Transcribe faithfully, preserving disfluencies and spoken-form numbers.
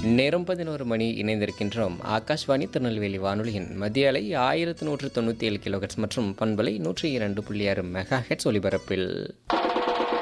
நேரம் பதினோரு மணி இணைந்திருக்கின்றோம். ஆகாஷ்வாணி திருநெல்வேலி வானொலியின் மத்திய அலை ஆயிரத்து நூற்று தொண்ணூற்றி ஏழு கிலோஹெட்ஸ் மற்றும் பண்பலை நூற்றி இரண்டு புள்ளி ஆறு மெகா ஹெட்ஸ் ஒலிபரப்பில்